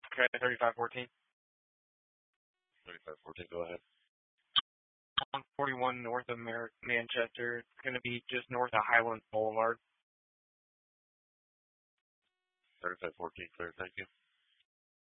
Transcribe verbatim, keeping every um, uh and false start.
Okay, thirty-five fourteen. thirty-five fourteen, go ahead. one forty-one north of Mer- Manchester. It's going to be just north of Highlands Boulevard. thirty-five fourteen, clear, thank you.